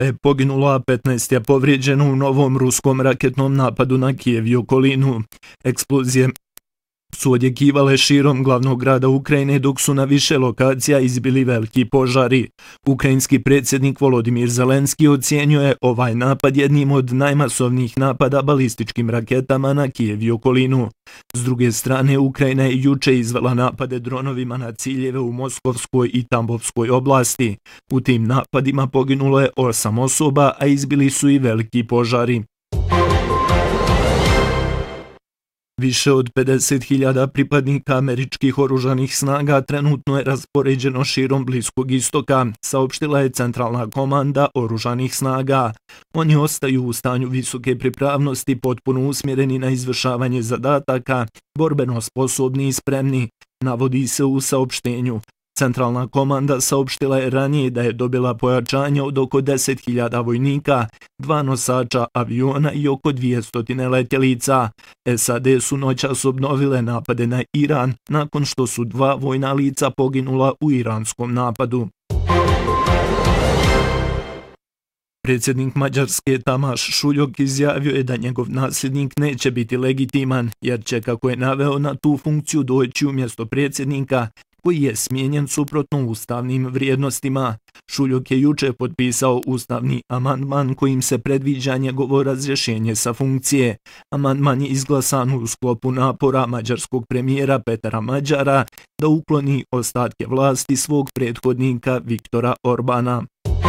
je poginulo, a 15 je povrijeđeno u novom ruskom raketnom napadu na Kijev i okolinu. Eksplozije su odjekivale širom glavnog grada Ukrajine, dok su na više lokacija izbili veliki požari. Ukrajinski predsjednik Volodimir Zelenski ocjenjuje je ovaj napad jednim od najmasovnijih napada balističkim raketama na Kijev i okolinu. S druge strane, Ukrajina je juče izvela napade dronovima na ciljeve u Moskovskoj i Tambovskoj oblasti. U tim napadima poginulo je 8 osoba, a izbili su i veliki požari. Više od 50.000 pripadnika američkih oružanih snaga trenutno je raspoređeno širom Bliskog istoka, saopštila je centralna komanda oružanih snaga. Oni ostaju u stanju visoke pripravnosti, potpuno usmjereni na izvršavanje zadataka, borbeno sposobni i spremni, navodi se u saopštenju. Centralna komanda saopštila je ranije da je dobila pojačanje od oko 10.000 vojnika, 2 nosača aviona i oko 200 letjelica. SAD su noćas obnovile napade na Iran nakon što su 2 vojna lica poginula u iranskom napadu. Predsjednik Mađarske Tamaš Šuljok izjavio je da njegov nasljednik neće biti legitiman, jer će, kako je naveo, na tu funkciju doći umjesto predsjednika koji je smijenjen suprotno ustavnim vrijednostima. Šuljok je juče potpisao ustavni amandman kojim se predviđa njegovo razrješenje sa funkcije. Amandman je izglasan u sklopu napora mađarskog premijera Petera Mađara da ukloni ostatke vlasti svog prethodnika Viktora Orbana.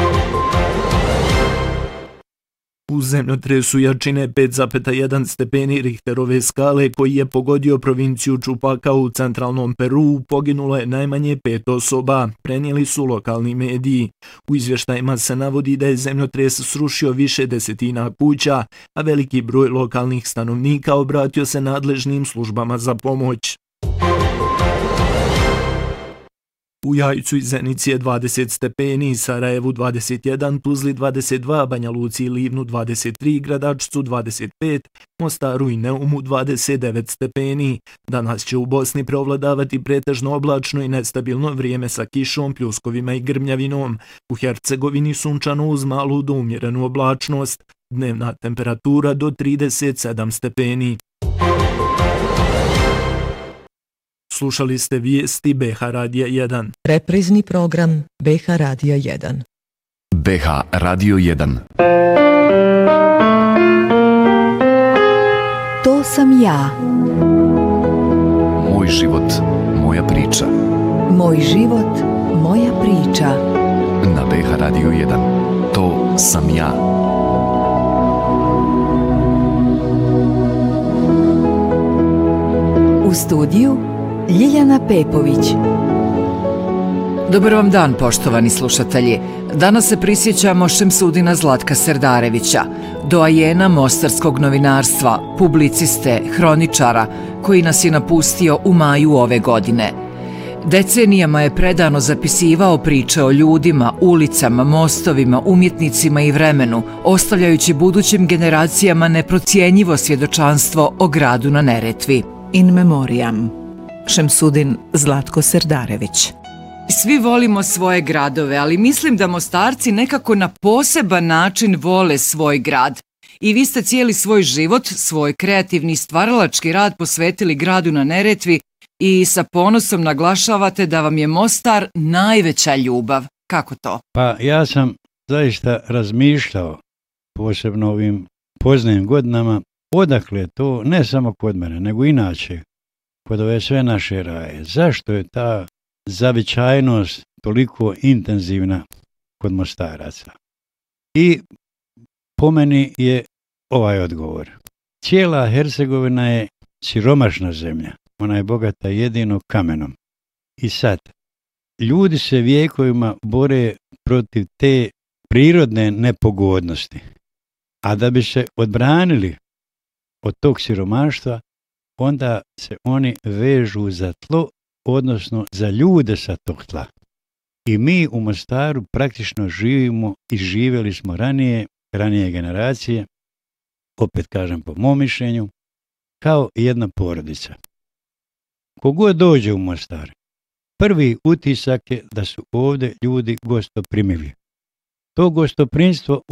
U zemljotresu jačine 5,1 stepeni Richterove skale koji je pogodio provinciju Čupaka u centralnom Peruu poginulo je najmanje 5 osoba, prenijeli su lokalni mediji. U izvještajima se navodi da je zemljotres srušio više desetina kuća, a veliki broj lokalnih stanovnika obratio se nadležnim službama za pomoć. U Jajcu i Zenici je 20 stepeni, Sarajevu 21, Tuzli 22, Banja Luci i Livnu 23, Gradačcu 25, Mostaru i Neumu 29 stepeni. Danas će u Bosni preovladavati pretežno oblačno i nestabilno vrijeme sa kišom, pljuskovima i grmljavinom. U Hercegovini sunčano uz malu do umjerenu oblačnost. Dnevna temperatura do 37 stepeni. Slušali ste vijesti BH Radija 1. Reprizni program BH Radija 1. BH Radio 1. To sam ja. Moj život, moja priča. Moj život, moja priča. Na BH Radio 1. To sam ja. U studiju Ljiljana Pepović. Dobar vam dan, poštovani slušatelji. Danas se prisjećamo Šemsudina Zlatka Serdarevića, doajena mostarskog novinarstva, publiciste, hroničara, koji nas je napustio u maju ove godine. Decenijama je predano zapisivao priče o ljudima, ulicama, mostovima, umjetnicima i vremenu, ostavljajući budućim generacijama neprocjenjivo svjedočanstvo o gradu na Neretvi. In memoriam. Šemsudin Zlatko Serdarević. Svi volimo svoje gradove, ali mislim da Mostarci nekako na poseban način vole svoj grad. I vi ste cijeli svoj život, svoj kreativni stvaralački rad posvetili gradu na Neretvi i sa ponosom naglašavate da vam je Mostar najveća ljubav. Kako to? Pa ja sam zaista razmišljao, posebno ovim poznajim godinama, odakle to, ne samo kod mene, nego inače, kod ove sve naše raje. Zašto je ta zavičajnost toliko intenzivna kod Mostaraca? I po meni je ovaj odgovor. Cijela Hercegovina je siromašna zemlja. Ona je bogata jedino kamenom. I sad, ljudi se vijekovima bore protiv te prirodne nepogodnosti. A da bi se odbranili od tog siromaštva, onda se oni vežu za tlo, odnosno za ljude sa tog tla. I mi u Mostaru praktično živimo i živjeli smo ranije generacije, opet kažem po mom mišljenju, kao jedna porodica. Kogod dođe u Mostar, prvi utisak je da su ovdje ljudi gostoprimivi. to gostoprimstvo